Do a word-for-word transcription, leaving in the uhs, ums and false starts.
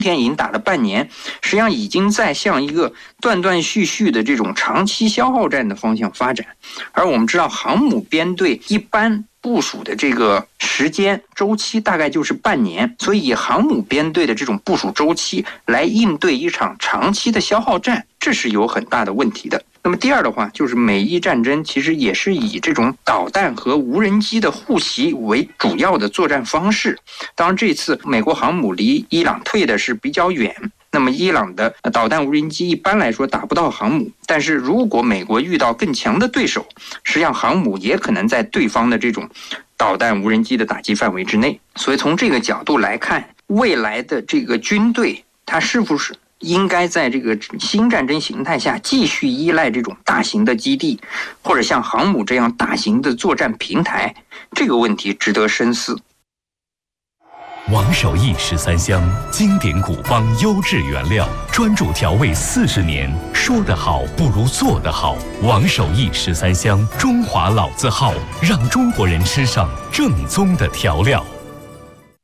天已经打了半年，实际上已经在向一个断断续续的这种长期消耗战的方向发展。而我们知道，航母编队一般部署的这个时间周期大概就是半年，所以以航母编队的这种部署周期来应对一场长期的消耗战，这是有很大的问题的。那么第二的话，就是美伊战争其实也是以这种导弹和无人机的互袭为主要的作战方式。当然这次美国航母离伊朗退的是比较远，那么伊朗的导弹无人机一般来说打不到航母，但是如果美国遇到更强的对手，实际上航母也可能在对方的这种导弹无人机的打击范围之内。所以从这个角度来看，未来的这个军队它是不是应该在这个新战争形态下继续依赖这种大型的基地，或者像航母这样大型的作战平台，这个问题值得深思。 王守义十三香，经典古方优质原料，专注调味四十年，说得好不如做得好。王守义十三香，中华老字号，让中国人吃上正宗的调料。